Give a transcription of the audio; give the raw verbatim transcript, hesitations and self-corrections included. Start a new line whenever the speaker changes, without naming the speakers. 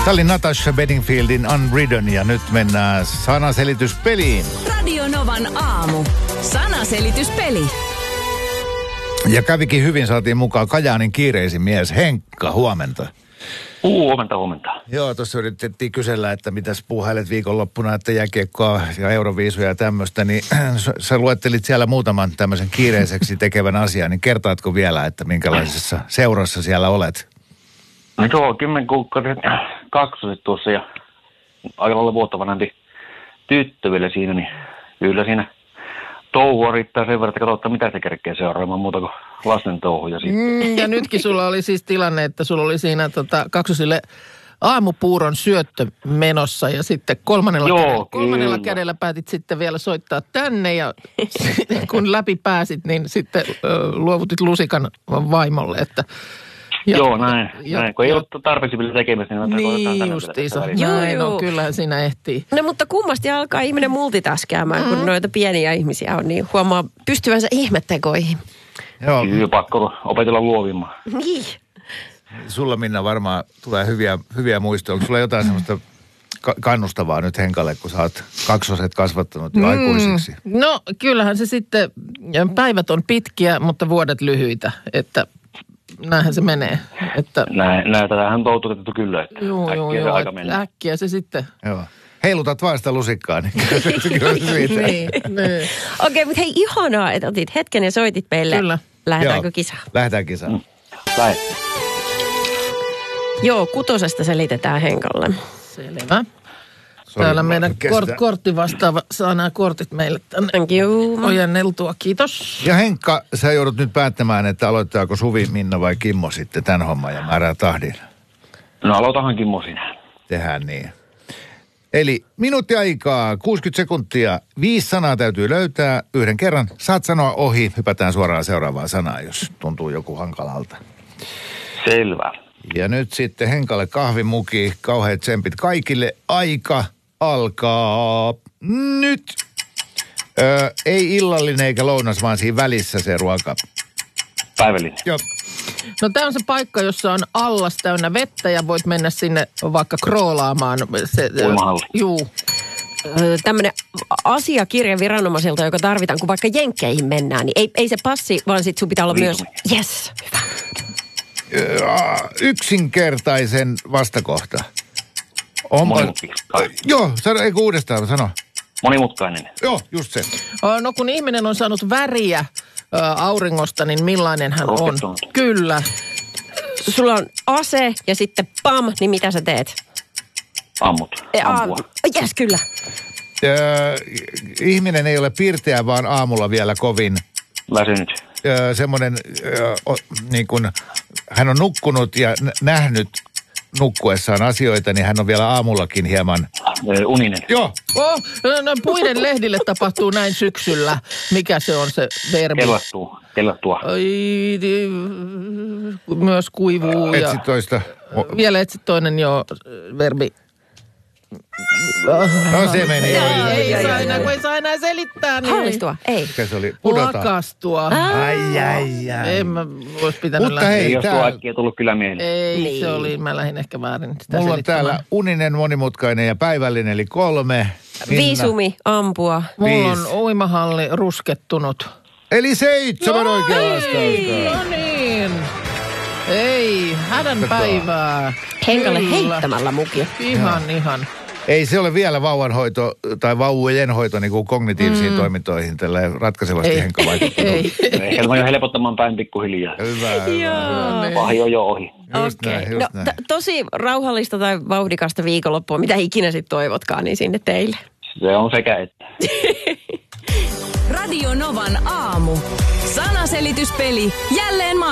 Tämä oli Natasha Bedingfieldin Unridden ja nyt mennään sanaselityspeliin.
Radio Novan aamu. Sanaselityspeli.
Ja kävikin hyvin, saatiin mukaan Kajaanin kiireisin mies Henkka, huomenta.
Uu, huomenta, huomenta.
Joo, tuossa yritettiin kysellä, että mitäs puuhailet viikonloppuna, että jääkiekkoa ja euroviisuja ja tämmöistä, niin sä luettelit siellä muutaman tämmöisen kiireiseksi tekevän asian, niin kertaatko vielä, että minkälaisessa seurassa siellä olet?
No joo, kymmen kuukauden kaksoset tuossa ja aika lailla vuotta vanhempi tyttö vielä siinä, niin kyllä siinä touhua riittää sen verran, että katsotaan mitä se kerkee seuraamaan muuta kuin lasten touhuja sitten.
Mm, ja nytkin sulla oli siis tilanne, että sulla oli siinä tota, kaksosille aamupuuron syöttö menossa ja sitten kolmannella,
Joo,
kädellä, kolmannella
kyllä.
kädellä päätit sitten vielä soittaa tänne ja kun läpi pääsit, niin sitten ö, luovutit lusikan vaimolle, että
Ja, joo,
ja,
näin.
ja,
näin. Kun ei
ja,
ole tarpeeksi vielä tekemistä, niin,
niin justiinsa.
Joo,
Näin
joo.
on, kyllähän siinä ehtii.
No mutta kummasti alkaa ihminen multitaskäämään, kun noita pieniä ihmisiä on, niin huomaa pystyvänsä ihmettekoihin.
Joo,
Kyllä, pakko opetella luovimaan.
Niin.
sulla Minna varmaan tulee hyviä, hyviä muistoja. Onko sulla jotain semmoista ka- kannustavaa nyt Henkalle, kun sä oot kaksoset kasvattanut jo aikuisiksi?
No kyllähän se sitten, päivät on pitkiä, mutta vuodet lyhyitä, että näinhän se menee. Että,
Näin, näitä tähän on toututettu kyllä, että
joo, joo,
äkkiä se
joo,
aika
että
mennä.
äkkiä se sitten.
Joo. Heilutat vaan sitä lusikkaa, niin kyllä se siitä.
niin, niin.
Okei, mutta hei, ihanaa, että otit hetken ja soitit meille.
Kyllä.
Lähdetäänkö
Joo.
kisaan?
Lähdetään kisaan.
Näin.
Joo, kutosesta selitetään Henkalle.
Selvä.
Sori,
Täällä meidän
kestää.
kort, kortti vastaava saa nämä kortit meille tänne
Thank you.
ojenneltua. Kiitos.
Ja Henkka, sä joudut nyt päättämään, että aloittaako Suvi, Minna vai Kimmo sitten tämän homman ja määrää tahdin.
No aloitahan Kimmo sinä.
Tehdään niin. Eli minuutti aikaa, kuusikymmentä sekuntia, viisi sanaa täytyy löytää yhden kerran. Saat sanoa ohi, hypätään suoraan seuraavaan sanaan, jos tuntuu joku hankalalta.
Selvä.
Ja nyt sitten Henkalle kahvimuki, kauheat tsempit kaikille. Aika alkaa nyt. Öö, ei illallinen eikä lounas, vaan siinä välissä se ruoka.
Päivällinen.
Joo.
No tämä on se paikka, jossa on allas täynnä vettä ja voit mennä sinne vaikka kroolaamaan. Se,
Uimahalli.
Juu.
Tämmöinen asiakirja viranomaiselta, joka tarvitaan, kun vaikka jenkkeihin mennään, niin ei, ei se passi, vaan sit sun pitää olla myös,
Viisumi.
yes, hyvä.
Öö, yksinkertaisen vastakohta. On
Monimutkainen.
Joo, sano, ei kun uudestaan, sano.
Monimutkainen.
Joo, just se.
No kun ihminen on saanut väriä ä, auringosta, niin millainen hän on?
Roskettunut.
Kyllä.
Sulla on ase ja sitten pam, niin mitä sä teet?
Ammut.
E, a-
Ampua.
Yes, kyllä.
Öö, ihminen ei ole pirteä, vaan aamulla vielä kovin
Väsynyt.
öö, semmoinen, öö, o, niin kuin hän on nukkunut ja n- nähnyt nukkuessaan asioita, niin hän on vielä aamullakin hieman.
Ö, Uninen.
Joo,
Oh, no puiden lehdille tapahtuu näin syksyllä. Mikä se on se verbi?
Kellattuu. Kellattua.
Ai, di- myös kuivuu ja
etsi toista. O-
vielä etsit toinen jo verbi.
No se meni.
Ei,
Oi,
ei,
oi,
saa
oi,
enää,
oi.
kun ei saa enää selittää. Niin
Hallistua, ei.
Mikä se oli? Pudota.
Lakastua.
Ai, ai, ai.
En mä olisi pitänyt
Mutta
lähteä.
hei,
Ei jos tuo
tää-
äkkiä tullut kyllä mieleen.
Ei,
Niin.
se oli, mä lähdin ehkä väärin sitä
Mulla on
selittämään.
täällä uninen, monimutkainen ja päivällinen, eli kolme. Minna.
Viisumi, ampua.
Mulla
Viisi.
on uimahalli ruskettunut.
Eli seitsemän oikea vastausta.
No niin. Ei, hädän päivää.
Henkalle
Kyllä.
heittämällä mukia.
Ihan, ihan.
Ei se ole vielä vauvanhoito tai vauvojen hoito niin kuin kognitiivisiin mm. toimintoihin tällä ratkaisevasti
Ei,
Henkka vaikuttanut.
ei.
Ehkä tämä on jo helpottamaan päin pikkuhiljaa.
Hyvä, hyvä.
Joo.
Pahi on jo ohi.
Just
Okei.
näin, just
No,
näin.
t- tosi rauhallista tai vauhdikasta viikonloppua, mitä ikinä sitten toivotkaan, niin sinne teille.
Se on sekä että.
Radio Novan aamu. Sanaselityspeli. Jälleen